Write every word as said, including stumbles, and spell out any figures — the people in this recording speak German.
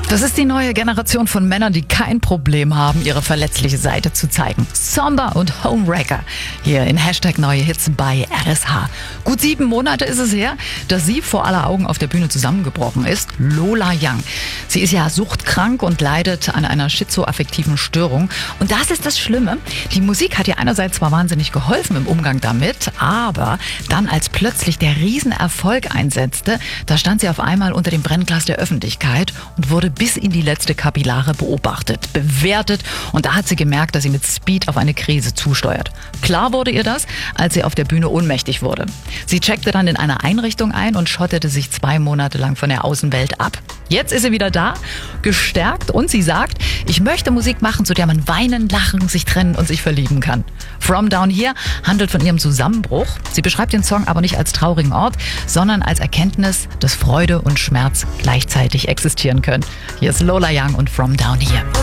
Das ist die neue Generation von Männern, die kein Problem haben, ihre verletzliche Seite zu zeigen. Somber und Homewrecker. Hier in Hashtag Neue Hits bei R S H. Gut sieben Monate ist es her, dass sie vor aller Augen auf der Bühne zusammengebrochen ist. Lola Young. Sie ist ja suchtkrank und leidet an einer schizoaffektiven Störung. Und das ist das Schlimme. Die Musik hat ihr einerseits zwar wahnsinnig geholfen im Umgang damit, aber dann, als plötzlich der Riesenerfolg einsetzte, da stand sie auf einmal unter dem Brennglas der Öffentlichkeit und wurde bis in die letzte Kapillare beobachtet, bewertet, und da hat sie gemerkt, dass sie mit Speed auf eine Krise zusteuert. Klar wurde ihr das, als sie auf der Bühne ohnmächtig wurde. Sie checkte dann in einer Einrichtung ein und schottete sich zwei Monate lang von der Außenwelt ab. Jetzt ist sie wieder da, gestärkt, und sie sagt, ich möchte Musik machen, zu der man weinen, lachen, sich trennen und sich verlieben kann. From Down Here handelt von ihrem Zusammenbruch. Sie beschreibt den Song aber nicht als traurigen Ort, sondern als Erkenntnis, dass Freude und Schmerz gleichzeitig existieren können. Hier ist Lola Young und From Down Here.